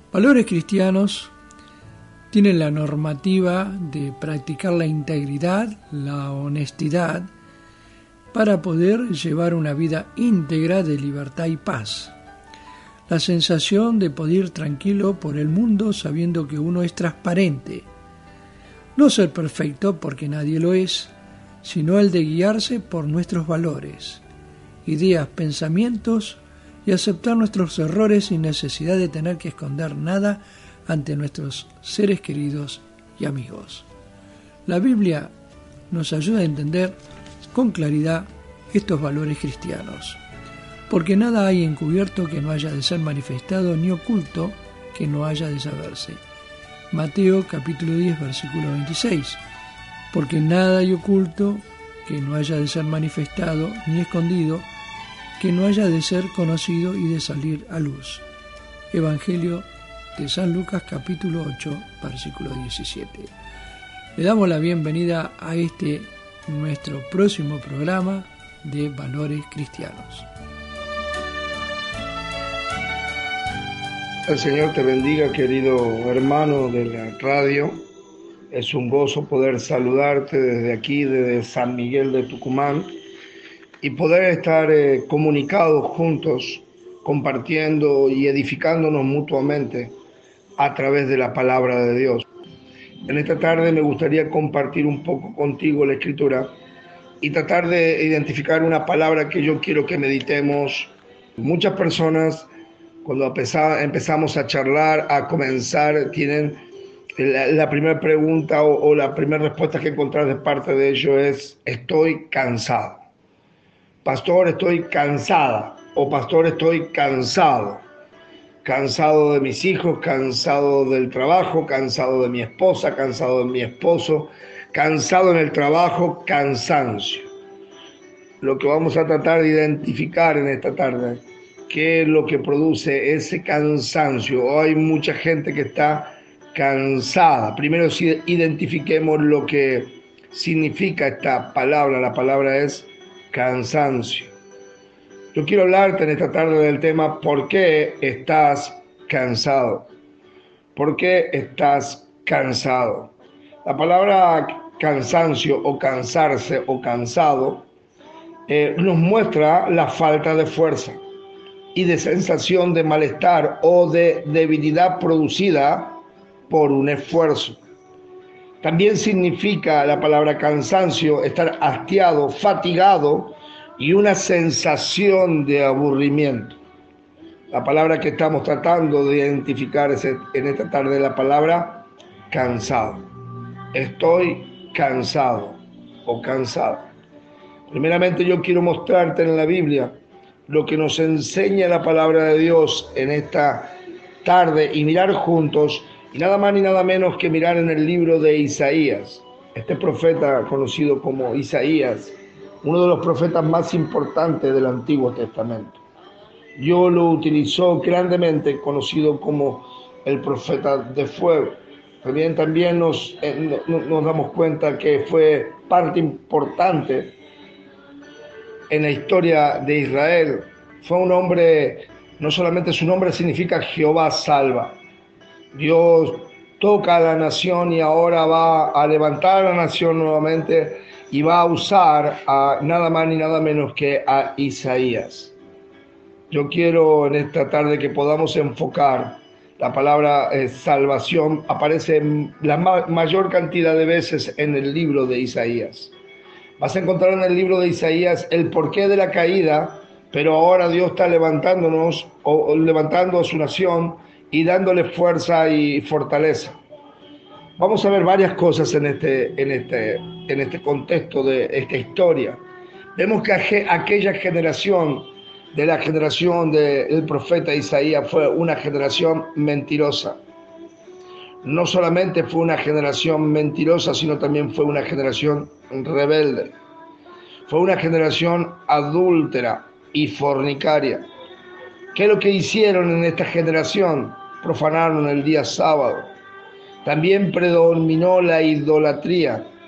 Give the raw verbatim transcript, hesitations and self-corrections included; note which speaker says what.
Speaker 1: Valores cristianos tienen la normativa de practicar la integridad, la honestidad, para poder llevar una vida íntegra de libertad y paz. La sensación de poder ir tranquilo por el mundo sabiendo que uno es transparente. No ser perfecto porque nadie lo es, sino el de guiarse por nuestros valores, ideas, pensamientos y aceptar nuestros errores sin necesidad de tener que esconder nada ante nuestros seres queridos y amigos. La Biblia nos ayuda a entender con claridad estos valores cristianos, porque nada hay encubierto que no haya de ser manifestado, ni oculto que no haya de saberse. Mateo capítulo diez, versículo veintiséis. Porque nada hay oculto que no haya de ser manifestado, ni escondido que no haya de ser conocido y de salir a luz. Evangelio de San Lucas capítulo ocho, versículo diecisiete. Le damos la bienvenida a este nuestro próximo programa de Valores Cristianos.
Speaker 2: El Señor te bendiga, querido hermano de la radio. Es un gozo poder saludarte desde aquí, desde San Miguel de Tucumán, y poder estar eh, comunicados juntos, compartiendo y edificándonos mutuamente a través de la palabra de Dios. En esta tarde me gustaría compartir un poco contigo la Escritura y tratar de identificar una palabra que yo quiero que meditemos. Muchas personas, cuando empezamos a charlar, a comenzar, tienen la, la primera pregunta o, o la primera respuesta que encontrar de parte de ellos es: estoy cansado. Pastor, estoy cansada. O pastor, estoy cansado. Cansado de mis hijos, cansado del trabajo, cansado de mi esposa, cansado de mi esposo, cansado en el trabajo, cansancio. Lo que vamos a tratar de identificar en esta tarde, qué es lo que produce ese cansancio. Hay mucha gente que está cansada. Primero, si identifiquemos lo que significa esta palabra. La palabra es cansancio. Yo quiero hablarte en esta tarde del tema ¿por qué estás cansado? ¿Por qué estás cansado? La palabra cansancio o cansarse o cansado eh, nos muestra la falta de fuerza y de sensación de malestar o de debilidad producida por un esfuerzo. También significa la palabra cansancio estar hastiado, fatigado y una sensación de aburrimiento. La palabra que estamos tratando de identificar es en esta tarde la palabra cansado. Estoy cansado o cansado. Primeramente yo quiero mostrarte en la Biblia lo que nos enseña la palabra de Dios en esta tarde y mirar juntos, y nada más ni nada menos que mirar en el libro de Isaías. Este profeta conocido como Isaías, uno de los profetas más importantes del Antiguo Testamento. Dios lo utilizó grandemente, conocido como el profeta de fuego. También, también nos, eh, nos damos cuenta que fue parte importante en la historia de Israel. Fue un hombre, no solamente su nombre significa Jehová salva. Dios toca a la nación y ahora va a levantar a la nación nuevamente y va a usar a nada más ni nada menos que a Isaías. Yo quiero en esta tarde que podamos enfocar la palabra eh, salvación. Aparece la ma- mayor cantidad de veces en el libro de Isaías. Vas a encontrar en el libro de Isaías el porqué de la caída, pero ahora Dios está levantándonos o, o levantando a su nación y dándole fuerza y fortaleza. Vamos a ver varias cosas en este, en este, en este contexto de esta historia. Vemos que aquella generación, de la generación del profeta Isaías, fue una generación mentirosa. No solamente fue una generación mentirosa, sino también fue una generación rebelde. Fue una generación adúltera y fornicaria. ¿Qué es lo que hicieron en esta generación? Profanaron el día sábado. También predominó la idolatría.